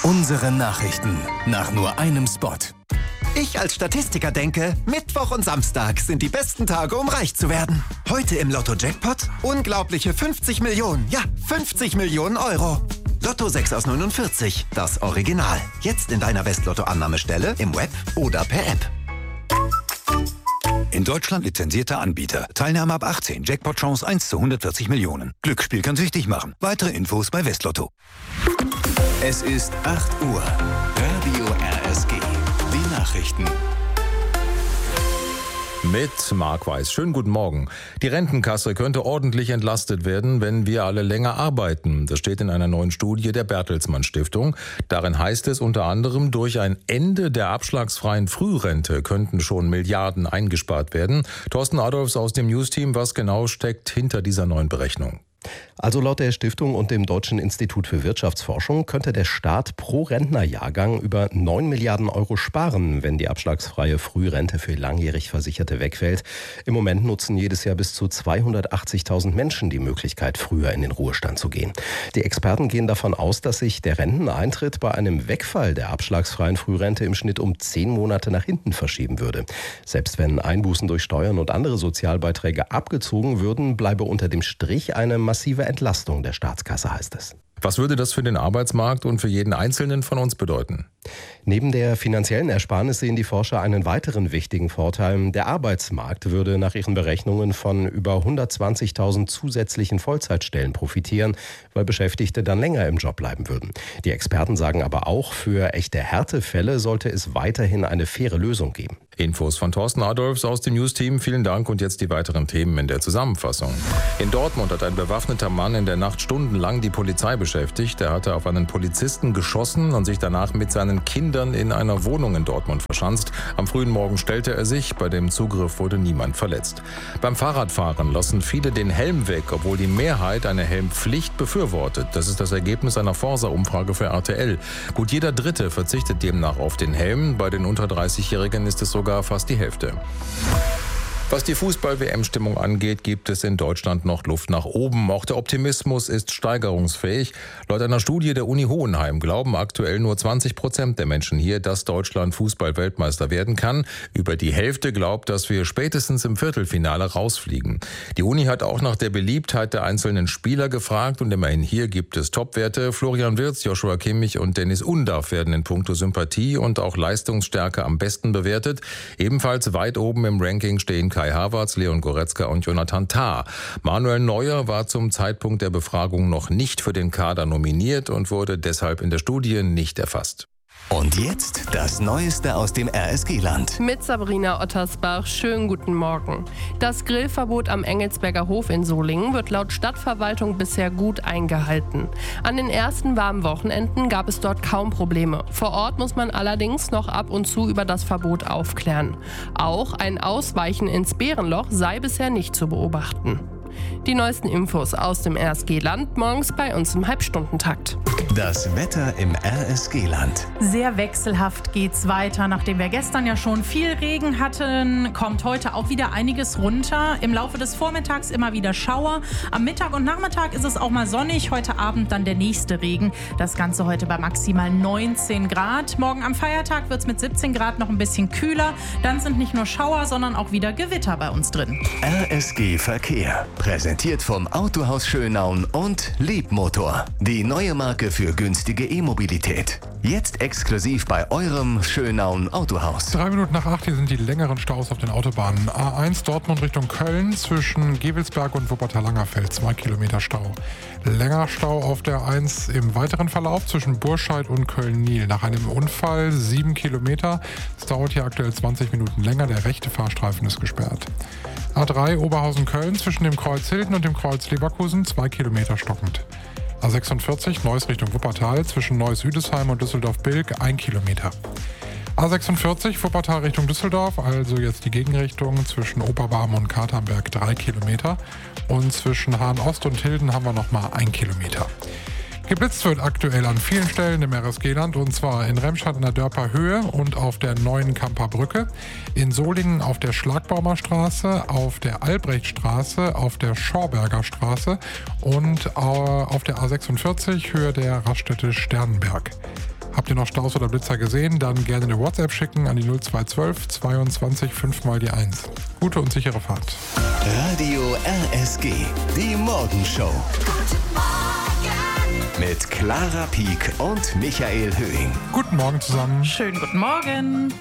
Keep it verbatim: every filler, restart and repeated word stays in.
Unsere Nachrichten nach nur einem Spot. Ich als Statistiker denke, Mittwoch und Samstag sind die besten Tage, um reich zu werden. Heute im Lotto-Jackpot unglaubliche fünfzig Millionen, ja, fünfzig Millionen Euro. Lotto sechs aus neunundvierzig, das Original. Jetzt in deiner West-Lotto-Annahmestelle, im Web oder per App. In Deutschland lizenzierter Anbieter. Teilnahme ab achtzehn. Jackpot-Chance eins zu hundertvierzig Millionen. Glücksspiel kann süchtig machen. Weitere Infos bei Westlotto. Es ist acht Uhr. Radio R S G. Die Nachrichten. Mit Marc Weiß. Schönen guten Morgen. Die Rentenkasse könnte ordentlich entlastet werden, wenn wir alle länger arbeiten. Das steht in einer neuen Studie der Bertelsmann Stiftung. Darin heißt es unter anderem, durch ein Ende der abschlagsfreien Frührente könnten schon Milliarden eingespart werden. Thorsten Adolfs aus dem News-Team, was genau steckt hinter dieser neuen Berechnung? Also laut der Stiftung und dem Deutschen Institut für Wirtschaftsforschung könnte der Staat pro Rentnerjahrgang über neun Milliarden Euro sparen, wenn die abschlagsfreie Frührente für langjährig Versicherte wegfällt. Im Moment nutzen jedes Jahr bis zu zweihundertachtzigtausend Menschen die Möglichkeit, früher in den Ruhestand zu gehen. Die Experten gehen davon aus, dass sich der Renteneintritt bei einem Wegfall der abschlagsfreien Frührente im Schnitt um zehn Monate nach hinten verschieben würde. Selbst wenn Einbußen durch Steuern und andere Sozialbeiträge abgezogen würden, bleibe unter dem Strich eine massive Entlastung der Staatskasse, heißt es. Was würde das für den Arbeitsmarkt und für jeden Einzelnen von uns bedeuten? Neben der finanziellen Ersparnis sehen die Forscher einen weiteren wichtigen Vorteil. Der Arbeitsmarkt würde nach ihren Berechnungen von über hundertzwanzigtausend zusätzlichen Vollzeitstellen profitieren, weil Beschäftigte dann länger im Job bleiben würden. Die Experten sagen aber auch, für echte Härtefälle sollte es weiterhin eine faire Lösung geben. Infos von Thorsten Adolfs aus dem News-Team. Vielen Dank und jetzt die weiteren Themen in der Zusammenfassung. In Dortmund hat ein bewaffneter Mann in der Nacht stundenlang die Polizei beschäftigt. Er hatte auf einen Polizisten geschossen und sich danach mit seinen Kindern in einer Wohnung in Dortmund verschanzt. Am frühen Morgen stellte er sich. Bei dem Zugriff wurde niemand verletzt. Beim Fahrradfahren lassen viele den Helm weg, obwohl die Mehrheit eine Helmpflicht befürwortet. Das ist das Ergebnis einer Forsa-Umfrage für R T L. Gut jeder Dritte verzichtet demnach auf den Helm. Bei den unter dreißigjährigen ist es sogar fast die Hälfte. Was die Fußball-W M-Stimmung angeht, gibt es in Deutschland noch Luft nach oben. Auch der Optimismus ist steigerungsfähig. Laut einer Studie der Uni Hohenheim glauben aktuell nur zwanzig Prozent der Menschen hier, dass Deutschland Fußball-Weltmeister werden kann. Über die Hälfte glaubt, dass wir spätestens im Viertelfinale rausfliegen. Die Uni hat auch nach der Beliebtheit der einzelnen Spieler gefragt und immerhin hier gibt es Topwerte. Florian Wirtz, Joshua Kimmich und Dennis Undaff werden in puncto Sympathie und auch Leistungsstärke am besten bewertet. Ebenfalls weit oben im Ranking stehen Kai Havertz, Leon Goretzka und Jonathan Tah. Manuel Neuer war zum Zeitpunkt der Befragung noch nicht für den Kader nominiert und wurde deshalb in der Studie nicht erfasst. Und jetzt das Neueste aus dem R S G-Land. Mit Sabrina Ottersbach, schönen guten Morgen. Das Grillverbot am Engelsberger Hof in Solingen wird laut Stadtverwaltung bisher gut eingehalten. An den ersten warmen Wochenenden gab es dort kaum Probleme. Vor Ort muss man allerdings noch ab und zu über das Verbot aufklären. Auch ein Ausweichen ins Bärenloch sei bisher nicht zu beobachten. Die neuesten Infos aus dem R S G-Land morgens bei uns im Halbstundentakt. Das Wetter im R S G-Land. Sehr wechselhaft geht's weiter. Nachdem wir gestern ja schon viel Regen hatten, kommt heute auch wieder einiges runter. Im Laufe des Vormittags immer wieder Schauer. Am Mittag und Nachmittag ist es auch mal sonnig. Heute Abend dann der nächste Regen. Das Ganze heute bei maximal neunzehn Grad. Morgen am Feiertag wird es mit siebzehn Grad noch ein bisschen kühler. Dann sind nicht nur Schauer, sondern auch wieder Gewitter bei uns drin. R S G Verkehr. Präsentiert vom Autohaus Schönaun und Liebmotor. Die neue Marke für günstige E-Mobilität. Jetzt exklusiv bei eurem Schönaun Autohaus. Drei Minuten nach acht, hier sind die längeren Staus auf den Autobahnen. A eins Dortmund Richtung Köln zwischen Gewelsberg und Wuppertal-Langerfeld, zwei Kilometer Stau. Länger Stau auf der eins im weiteren Verlauf zwischen Burscheid und Köln-Niel. Nach einem Unfall sieben Kilometer. Es dauert hier aktuell zwanzig Minuten länger, der rechte Fahrstreifen ist gesperrt. A drei Oberhausen-Köln zwischen dem Kreuz Hilden und dem Kreuz Leverkusen, zwei Kilometer stockend. A sechsundvierzig Neuss Richtung Wuppertal zwischen Neuss-Üdesheim und Düsseldorf-Bilk, ein Kilometer. A sechsundvierzig Wuppertal Richtung Düsseldorf, also jetzt die Gegenrichtung zwischen Oberbarm und Katernberg, drei Kilometer. Und zwischen Hahn-Ost und Hilden haben wir nochmal ein Kilometer. Geblitzt wird aktuell an vielen Stellen im R S G-Land, und zwar in Remscheid an der Dörper Höhe und auf der neuen Kamper Brücke, in Solingen auf der Schlagbaumer Straße, auf der Albrechtstraße, auf der Schorberger Straße und auf der A sechsundvierzig Höhe der Raststätte Sternenberg. Habt ihr noch Staus oder Blitzer gesehen? Dann gerne eine WhatsApp schicken an die null zwei eins zwei zweiundzwanzig fünf mal die eins. Gute und sichere Fahrt. Radio R S G, die Morgenshow. Mit Clara Pieck und Michael Höhing. Guten Morgen zusammen. Schönen guten Morgen.